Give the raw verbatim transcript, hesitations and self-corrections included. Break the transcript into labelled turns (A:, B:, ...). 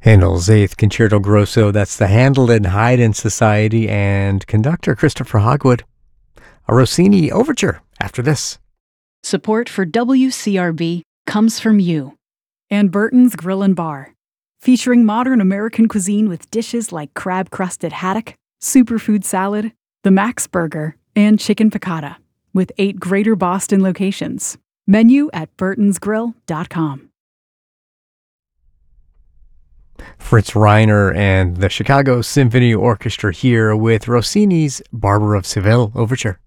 A: Handel's Eighth Concerto Grosso, that's the Handel and Haydn Society, and conductor Christopher Hogwood. A Rossini overture after this.
B: Support for W C R B comes from you.
C: And Burton's Grill and Bar, featuring modern American cuisine with dishes like crab-crusted haddock, superfood salad, the Max Burger, and chicken piccata, with eight Greater Boston locations. Menu at burtons grill dot com.
A: Fritz Reiner and the Chicago Symphony Orchestra here with Rossini's Barber of Seville overture.